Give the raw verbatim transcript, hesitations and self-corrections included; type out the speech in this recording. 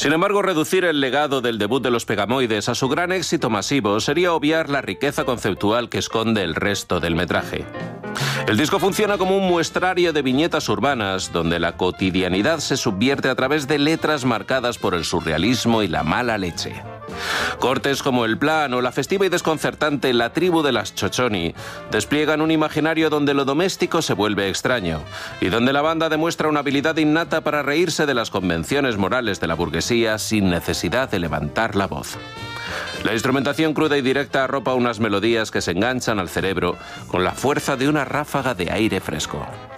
Sin embargo, reducir el legado del debut de Los Pegamoides a su gran éxito masivo sería obviar la riqueza conceptual que esconde el resto del metraje. El disco funciona como un muestrario de viñetas urbanas, donde la cotidianidad se subvierte a través de letras marcadas por el surrealismo y la mala leche. Cortes como El Plan o la festiva y desconcertante La Tribu de las Chochoni despliegan un imaginario donde lo doméstico se vuelve extraño y donde la banda demuestra una habilidad innata para reírse de las convenciones morales de la burguesía sin necesidad de levantar la voz. La instrumentación cruda y directa arropa unas melodías que se enganchan al cerebro con la fuerza de una ráfaga de aire fresco.